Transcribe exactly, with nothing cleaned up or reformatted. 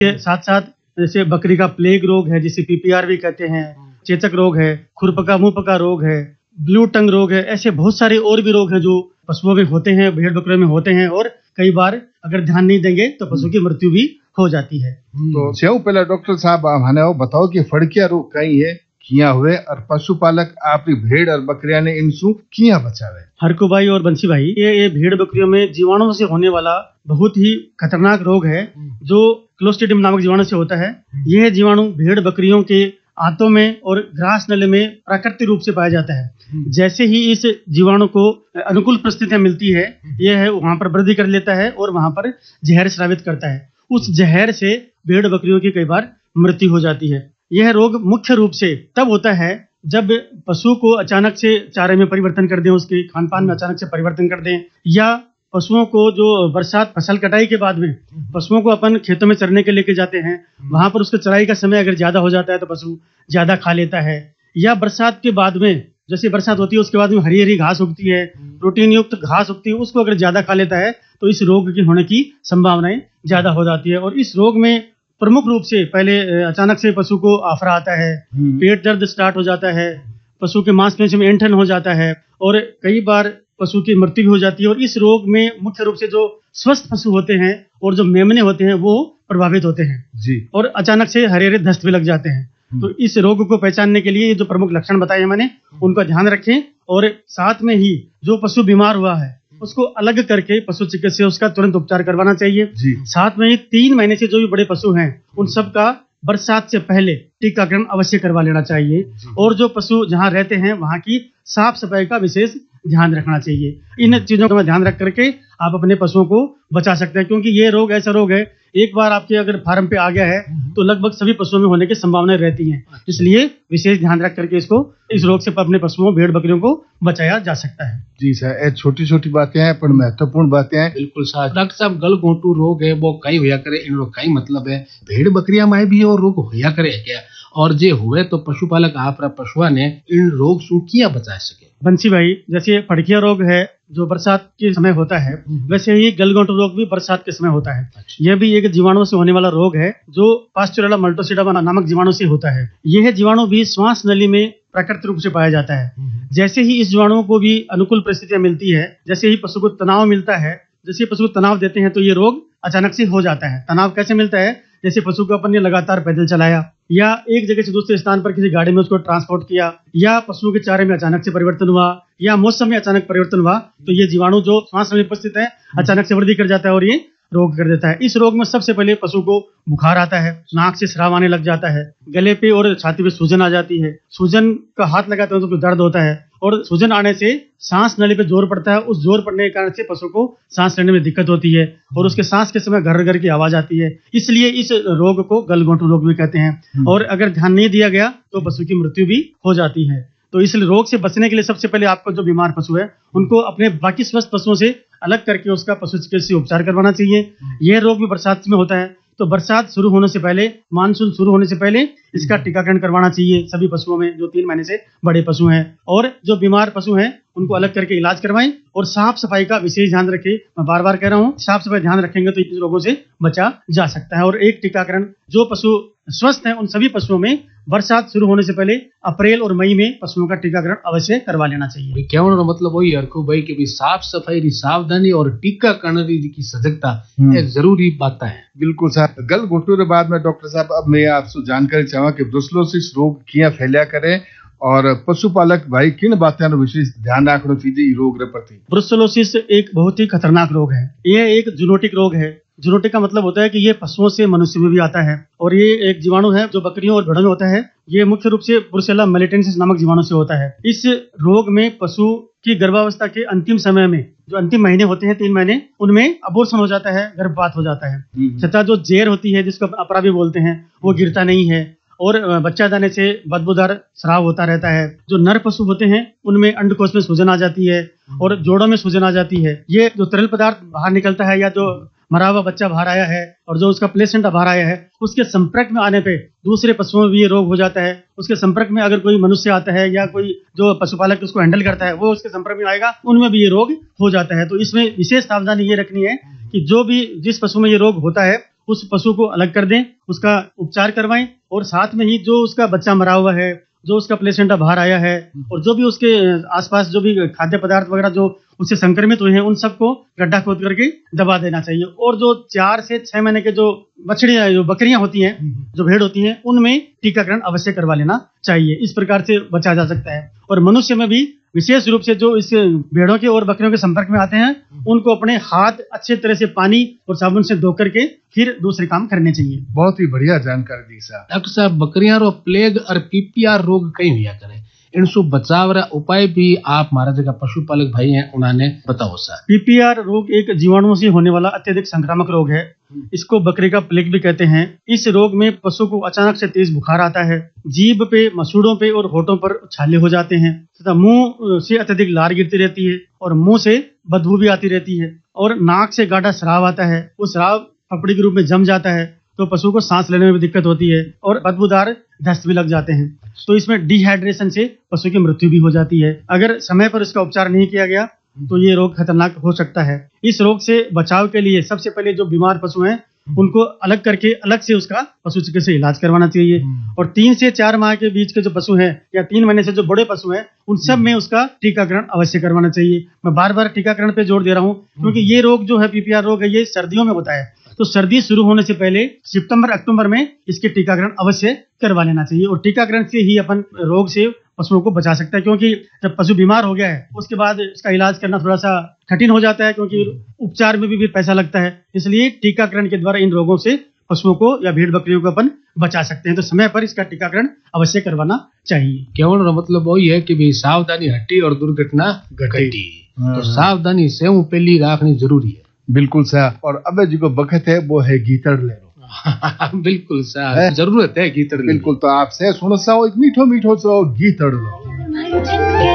के साथ साथ जैसे बकरी का प्लेग रोग है, जिसे पीपीआर भी कहते हैं, चेचक रोग है, खुरपका मुंहपका रोग है, ब्लू टंग रोग है, ऐसे बहुत सारे और भी रोग हैं जो पशुओं में होते हैं, भेड़ बकरियों में होते हैं और कई बार अगर ध्यान नहीं देंगे तो पशु की मृत्यु भी हो जाती है। तो सेव पहले डॉक्टर साहब हमें वो बताओ कि फड़किया रोग कहीं है किया हुए और पशुपालक आपकी भेड़ और बकरियां ने इनसू किया बचावे। हरकू भाई और बंसी भाई, ये ये भेड़ बकरियों में जीवाणुओं से होने वाला बहुत ही खतरनाक रोग है जो क्लोस्ट्रीडियम नामक जीवाणु से होता है। यह जीवाणु भेड़ बकरियों के आंतों में और ग्रास नली में प्राकृतिक रूप से पाया जाता है। जैसे ही इस जीवाणु को अनुकूल परिस्थितियां मिलती है, यह वहां पर वृद्धि कर लेता है और वहां पर जहर स्रावित करता है। उस जहर से भेड़ बकरियों की कई बार मृत्यु हो जाती है। यह रोग मुख्य रूप से तब होता है जब पशु को अचानक से चारे में परिवर्तन कर दें, उसके खान पान में अचानक से परिवर्तन कर दें, या पशुओं को जो बरसात फसल कटाई के बाद में पशुओं को अपन खेतों में चरने के लेके जाते हैं, वहां पर उसके चराई का समय अगर ज्यादा हो जाता है तो पशु ज्यादा खा लेता है। या बरसात के बाद में, जैसे बरसात होती है उसके बाद में हरी हरी घास उगती है, प्रोटीन युक्त घास उगती है, उसको अगर ज्यादा खा लेता है तो इस रोग की होने की संभावनाएं ज्यादा हो जाती है। और इस रोग में प्रमुख रूप से पहले अचानक से पशु को आफरा आता है, पेट दर्द स्टार्ट हो जाता है, पशु के मांसपेशियों में ऐंठन हो जाता है और कई बार पशु की मृत्यु भी हो जाती है। और इस रोग में मुख्य रूप से जो स्वस्थ पशु होते हैं और जो मेमने होते हैं वो प्रभावित होते हैं जी, और अचानक से हरे हरे दस्त भी लग जाते हैं। तो इस रोग को पहचानने के लिए ये जो प्रमुख लक्षण बताए मैंने, उनका ध्यान रखें और साथ में ही जो पशु बीमार हुआ है उसको अलग करके पशु चिकित्सक उसका तुरंत उपचार करवाना चाहिए जी। साथ में ही तीन महीने से जो भी बड़े पशु हैं उन सब का बरसात से पहले टीकाकरण अवश्य करवा लेना चाहिए। और जो पशु जहाँ रहते हैं वहाँ की साफ सफाई का विशेष ध्यान रखना चाहिए। इन चीजों का ध्यान रख करके आप अपने पशुओं को बचा सकते हैं, क्योंकि ये रोग ऐसा रोग है एक बार आपके अगर फार्म पे आ गया है तो लगभग सभी पशुओं में होने की संभावनाएं रहती हैं। इसलिए विशेष ध्यान रख करके इसको इस रोग से अपने पशुओं भेड़ बकरियों को बचाया जा सकता है। जी सर, ये छोटी छोटी बातें हैं पर महत्वपूर्ण बातें हैं। बिल्कुल सर। डॉक्टर साहब, गलघोंटू रोग है वो कई होया करे, इन रोग का ही मतलब है भेड़ बकरियां में भी और रोग होया करे क्या, और जे हुए तो पशुपालक आप पशुआ ने इन रोग से किया बचा सके। बंसी भाई, जैसे फड़किया रोग है जो बरसात के समय होता है, वैसे ही गलघोंटू रोग भी बरसात के समय होता है। यह भी एक जीवाणु से होने वाला रोग है जो पास्चुरेला मल्टोसिडा नामक जीवाणु से होता है। यह जीवाणु भी श्वास नली में प्राकृतिक रूप से पाया जाता है। जैसे ही इस जीवाणु को भी अनुकूल परिस्थितियां मिलती है, जैसे ही पशु को तनाव मिलता है, जैसे पशु को तनाव देते हैं तो ये रोग अचानक से हो जाता है। तनाव कैसे मिलता है? जैसे पशु को अपन ने लगातार पैदल चलाया या एक जगह से दूसरे स्थान पर किसी गाड़ी में उसको ट्रांसपोर्ट किया, या पशुओं के चारे में अचानक से परिवर्तन हुआ, या मौसम में अचानक परिवर्तन हुआ, तो ये जीवाणु जो श्वास नली में उपस्थित है अचानक से वृद्धि कर जाता है और ये रोग कर देता है। इस रोग में सबसे पहले पशु को बुखार आता है, नाक से स्राव आने लग जाता है, गले पे और छाती पे सूजन आ जाती है, सूजन का हाथ लगाते हैं तो दर्द होता है, और सूजन आने से सांस नली पे जोर पड़ता है। उस जोर पड़ने के कारण से पशु को सांस लेने में दिक्कत होती है और उसके सांस के समय घर घर की आवाज आती है। इसलिए इस रोग को गलघोंटू रोग भी कहते हैं। और अगर ध्यान नहीं दिया गया तो पशु की मृत्यु भी हो जाती है। तो इस रोग से बचने के लिए सबसे पहले आपको जो बीमार पशु है उनको अपने बाकी स्वस्थ पशुओं से अलग करके उसका पशु चिकित्सकीय उपचार करवाना चाहिए। यह रोग भी बरसात में होता है, तो बरसात शुरू होने से पहले, मानसून शुरू होने से पहले इसका टीकाकरण करवाना चाहिए सभी पशुओं में जो तीन महीने से बड़े पशु हैं। और जो बीमार पशु हैं उनको अलग करके इलाज करवाएं और साफ सफाई का विशेष ध्यान रखें। मैं बार बार कह रहा हूँ, साफ सफाई ध्यान रखेंगे तो इन रोगों से बचा जा सकता है। और एक टीकाकरण जो पशु स्वस्थ हैं उन सभी पशुओं में बरसात शुरू होने से पहले अप्रैल और मई में पशुओं का टीकाकरण अवश्य करवा लेना चाहिए। क्या मतलब वही हरकू भाई की साफ सफाई, सावधानी और टीकाकरण की सजगता ये जरूरी बात है। बिल्कुल सर। गलघोंटू के बाद में डॉक्टर साहब अब मैं आपसे जानकारी चाहूंगा कि ब्रुसेलोसिस रोग किया फैलिया करे और पशुपालक भाई किन बातों का विशेष ध्यान रखना चाहिए रोग के प्रति। ब्रुसेलोसिस एक बहुत ही खतरनाक रोग है। यह एक जूनोटिक रोग है। जूनोटिक का मतलब होता है कि ये पशुओं से मनुष्य में भी आता है और ये एक जीवाणु है जो बकरियों और भेड़ों में होता है। ये मुख्य रूप से ब्रुसेला मैलिटेंसिस नामक जीवाणु से होता है। इस रोग में पशु की गर्भावस्था के अंतिम समय में, जो अंतिम महीने होते हैं तीन महीने, उनमें अबॉर्शन हो जाता है, गर्भपात हो जाता है। तथा जो जेर होती है जिसको अपरा भी बोलते हैं वो गिरता नहीं है और बच्चा दाने से बदबूदार स्राव होता रहता है। जो नर पशु होते हैं उनमें अंडकोश में सूजन आ जाती है और जोड़ों में सूजन आ जाती है। ये जो तरल पदार्थ बाहर निकलता है या जो मरा हुआ बच्चा बाहर आया है और जो उसका प्लेसेंटा बाहर आया है उसके संपर्क में आने पे दूसरे पशुओं में भी ये रोग हो जाता है। उसके संपर्क में अगर कोई मनुष्य आता है या कोई जो पशुपालक उसको हैंडल करता है वो उसके संपर्क में आएगा, उनमें भी ये रोग हो जाता है। तो इसमें विशेष सावधानी ये रखनी है कि जो भी जिस पशु में ये रोग होता है उस पशु को अलग कर दें, उसका उपचार करवाएं और साथ में ही जो उसका बच्चा मरा हुआ है, जो उसका प्लेसेंटा बाहर आया है और जो भी उसके आसपास जो भी खाद्य पदार्थ वगैरह जो उससे संक्रमित हुए हैं उन सबको गड्ढा खोद करके दबा देना चाहिए। और जो चार से छह महीने के जो बछड़ियां जो बकरियां होती हैं, जो भेड़ होती हैं, उनमें टीकाकरण अवश्य करवा लेना चाहिए। इस प्रकार से बचा जा सकता है। और मनुष्य में भी विशेष रूप से जो इस भेड़ों के और बकरियों के संपर्क में आते हैं, उनको अपने हाथ अच्छे तरह से पानी और साबुन से धो करके फिर दूसरे काम करने चाहिए। बहुत ही बढ़िया जानकारी दी साहब। डॉक्टर साहब, बकरियां रो प्लेग और पीपीआर रोग कई हुआ करे, इनसे बचाव रा उपाय भी आप हमारा जगह पशुपालक भाई हैं उन्होंने बताओ सर। पीपीआर रोग एक जीवाणुओं से होने वाला अत्यधिक संक्रामक रोग है। इसको बकरी का प्लेग भी कहते हैं। इस रोग में पशु को अचानक से तेज बुखार आता है, जीभ पे, मसूड़ों पे और होठों पर छाले हो जाते हैं तथा मुंह से अत्यधिक लार गिरती रहती है और मुंह से बदबू भी आती रहती है और नाक से गाढ़ा स्राव आता है। वो स्राव पपड़ी के रूप में जम जाता है तो पशु को सांस लेने में भी दिक्कत होती है और बदबूदार दस्त भी लग जाते हैं। तो इसमें डिहाइड्रेशन से पशु की मृत्यु भी हो जाती है। अगर समय पर इसका उपचार नहीं किया गया तो ये रोग खतरनाक हो सकता है। इस रोग से बचाव के लिए सबसे पहले जो बीमार पशु हैं उनको अलग करके अलग से उसका पशु चिकित्सा इलाज करवाना चाहिए। और तीन से चार माह के बीच के जो पशु हैं या तीन महीने से जो बड़े पशु हैं उन सब में उसका टीकाकरण अवश्य करवाना चाहिए। मैं बार बार टीकाकरण पे जोर दे रहा हूँ क्योंकि ये रोग जो है पीपीआर रोग है, ये सर्दियों में होता है। तो सर्दी शुरू होने से पहले सितंबर अक्टूबर में इसके टीकाकरण अवश्य करवा लेना चाहिए। और टीकाकरण से ही अपन रोग से पशुओं को बचा सकता है, क्योंकि जब पशु बीमार हो गया है उसके बाद इसका इलाज करना थोड़ा सा कठिन हो जाता है, क्योंकि उपचार में भी, भी पैसा लगता है। इसलिए टीकाकरण के द्वारा इन रोगों से पशुओं को या भेड़ बकरियों को अपन बचा सकते हैं। तो समय पर इसका टीकाकरण अवश्य करवाना चाहिए। केवल मतलब वही है कि भाई सावधानी हटी और दुर्घटना घटी। तो सावधानी से पहली रखनी जरूरी है। बिल्कुल साहब। और अब जो बखत है वो है गीतड़ ले लो। बिल्कुल साहब, जरूरत है गीतड़। बिल्कुल। तो आपसे सुनो सा एक मीठो मीठो सो गीतड़ लो।